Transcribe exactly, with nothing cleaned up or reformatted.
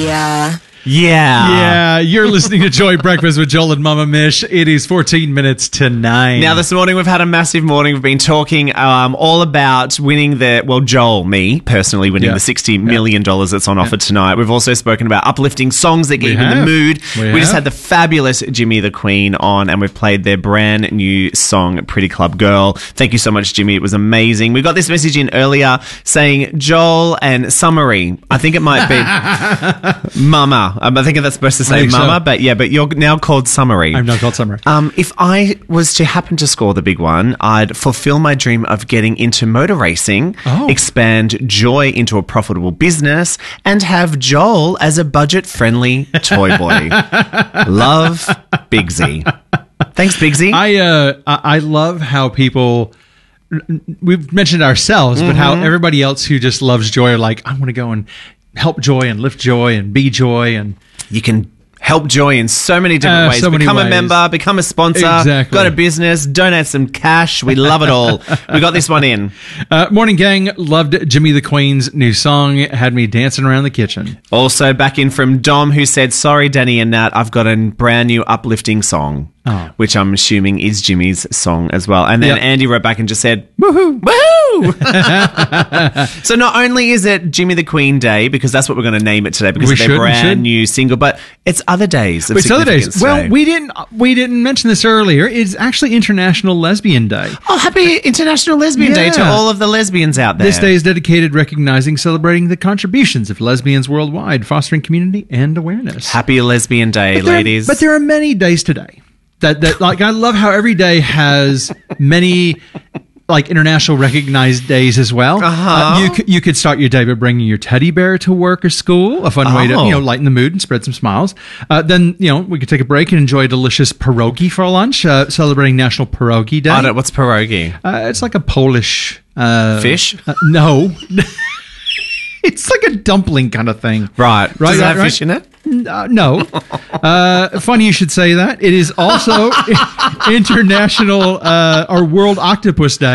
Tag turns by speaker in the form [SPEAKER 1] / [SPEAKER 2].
[SPEAKER 1] Yeah.
[SPEAKER 2] Yeah.
[SPEAKER 3] Yeah, you're listening to Joy Breakfast with Joel and Mama Mish. It is fourteen minutes to nine.
[SPEAKER 2] Now, this morning we've had a massive morning. We've been talking um, all about winning the, well, Joel, me, personally, winning
[SPEAKER 3] Yeah.
[SPEAKER 2] the sixty million dollars that's on offer tonight. We've also spoken about uplifting songs that get
[SPEAKER 3] We
[SPEAKER 2] you in the
[SPEAKER 3] have.
[SPEAKER 2] mood.
[SPEAKER 3] We
[SPEAKER 2] We, just
[SPEAKER 3] have.
[SPEAKER 2] had the fabulous Jimmy the Queen on, and we've played their brand new song, Pretty Club Girl. Thank you so much, Jimmy. It was amazing. We got this message in earlier saying Joel and Summary. I think it might be Mama. Um, I think that's supposed to
[SPEAKER 3] I
[SPEAKER 2] say
[SPEAKER 3] think so.
[SPEAKER 2] Mama, but yeah, but you're now called Summary.
[SPEAKER 3] I'm not called Summer.
[SPEAKER 2] Um, if I was to happen to score the big one, I'd fulfill my dream of getting into motor racing,
[SPEAKER 3] Oh.
[SPEAKER 2] expand Joy into a profitable business, and have Joel as a budget-friendly toy boy. Love, Big Z. Thanks, Big Z.
[SPEAKER 3] I uh, I I love how people. We've mentioned ourselves, but how everybody else who just loves Joy are like, I want to go and help Joy and lift Joy and be Joy and.
[SPEAKER 2] You can help Joy in so many different
[SPEAKER 3] Uh,
[SPEAKER 2] ways.
[SPEAKER 3] so many
[SPEAKER 2] become a
[SPEAKER 3] ways.
[SPEAKER 2] member, become a sponsor,
[SPEAKER 3] Exactly.
[SPEAKER 2] got a business, donate some cash. We love it all. We got this one in.
[SPEAKER 3] Uh, morning gang, loved Jimmy the Queen's new song. Had me dancing around the kitchen.
[SPEAKER 2] Also back in from Dom, who said, sorry, Danny and Nat, I've got a brand new uplifting song,
[SPEAKER 3] Oh.
[SPEAKER 2] which I'm assuming is Jimmy's song as well. And then
[SPEAKER 3] Yep.
[SPEAKER 2] Andy wrote back and just said, woohoo, woohoo. So not only is it Jimmy the Queen Day, because that's what we're going to name it today, because
[SPEAKER 3] We
[SPEAKER 2] of their
[SPEAKER 3] should, we
[SPEAKER 2] brand
[SPEAKER 3] should.
[SPEAKER 2] new single, but it's other days of
[SPEAKER 3] It's other days.
[SPEAKER 2] significance
[SPEAKER 3] Well,
[SPEAKER 2] today.
[SPEAKER 3] we didn't we didn't mention this earlier. It's actually International Lesbian Day.
[SPEAKER 2] Oh, happy International Lesbian Day to
[SPEAKER 3] Yeah.
[SPEAKER 2] all of the lesbians out there.
[SPEAKER 3] This day is dedicated recognizing, celebrating the contributions of lesbians worldwide, fostering community and awareness.
[SPEAKER 2] Happy Lesbian Day,
[SPEAKER 3] But there-
[SPEAKER 2] ladies.
[SPEAKER 3] But there are many days today that that like I love how every day has many like international recognized days as well.
[SPEAKER 2] Uh-huh.
[SPEAKER 3] Uh, you could, you could start your day by bringing your teddy bear to work or school, a fun way to
[SPEAKER 2] Oh.
[SPEAKER 3] you know lighten the mood and spread some smiles. Uh, then you know we could take a break and enjoy a delicious pierogi for lunch, uh, celebrating National Pierogi Day.
[SPEAKER 2] I don't, what's pierogi?
[SPEAKER 3] Uh, it's like a Polish uh,
[SPEAKER 2] Fish?
[SPEAKER 3] Uh, no. It's like a dumpling kind of thing.
[SPEAKER 2] Right.
[SPEAKER 3] Right,
[SPEAKER 2] Does it
[SPEAKER 3] right,
[SPEAKER 2] have
[SPEAKER 3] right.
[SPEAKER 2] fish in it?
[SPEAKER 3] Uh, no. Uh, funny you should say that. It is also International uh, or World Octopus Day.